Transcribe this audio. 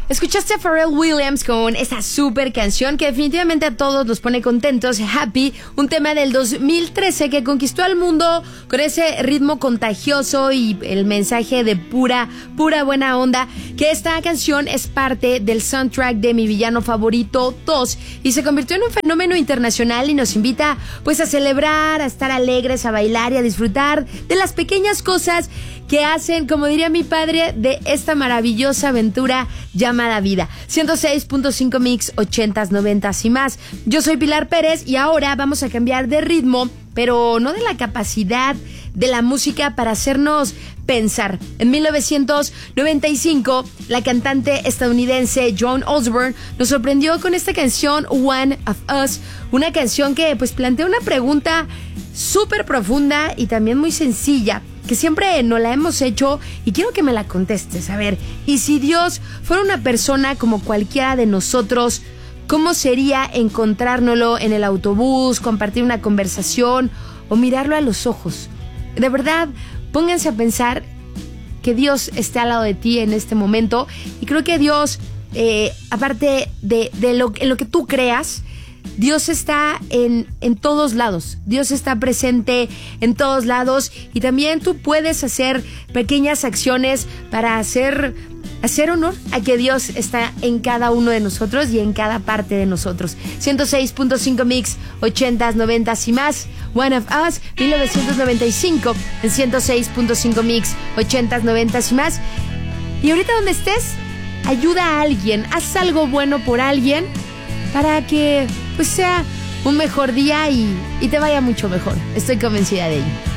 Escuchaste a Pharrell Williams con esta super canción que definitivamente a todos nos pone contentos. Happy, un tema del 2013 que conquistó al mundo con ese ritmo contagioso y el mensaje de pura buena onda. Que esta canción es parte del soundtrack de Mi Villano Favorito 2 y se convirtió en un fenómeno internacional y nos invita pues a celebrar, a estar alegres, a bailar y a disfrutar de las pequeñas cosas que hacen, como diría mi padre, de esta maravillosa aventura llamada vida. 106.5 Mix, 80s, 90s y más. Yo soy Pilar Pérez y ahora vamos a cambiar de ritmo, pero no de la capacidad de la música para hacernos pensar. En 1995, la cantante estadounidense Joan Osborne nos sorprendió con esta canción One of Us, una canción que pues plantea una pregunta súper profunda y también muy sencilla, que siempre no la hemos hecho y quiero que me la contestes. A ver, ¿y si Dios fuera una persona como cualquiera de nosotros, cómo sería encontrárnoslo en el autobús, compartir una conversación o mirarlo a los ojos? De verdad, pónganse a pensar que Dios esté al lado de ti en este momento y creo que Dios, aparte de en lo que tú creas, Dios está en todos lados. Dios está presente en todos lados y también tú puedes hacer pequeñas acciones para hacer honor a que Dios está en cada uno de nosotros y en cada parte de nosotros. 106.5 Mix, 80s, 90s y más. One of Us, 1995 en 106.5 Mix, 80s, 90s y más. Y ahorita donde estés, ayuda a alguien, haz algo bueno por alguien para que pues sea un mejor día y te vaya mucho mejor. Estoy convencida de ello.